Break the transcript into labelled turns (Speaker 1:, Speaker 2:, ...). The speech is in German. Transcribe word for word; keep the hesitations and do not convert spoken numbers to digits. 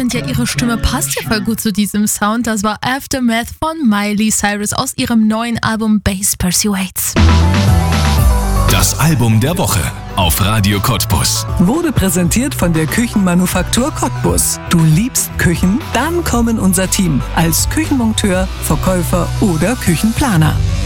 Speaker 1: finde ja, ihre Stimme passt ja voll gut zu diesem Sound. Das war Aftermath von Miley Cyrus aus ihrem neuen Album Bass Persuades.
Speaker 2: Das Album der Woche auf Radio Cottbus.
Speaker 3: Wurde präsentiert von der Küchenmanufaktur Cottbus. Du liebst Küchen? Dann komm in unser Team als Küchenmonteur, Verkäufer oder Küchenplaner.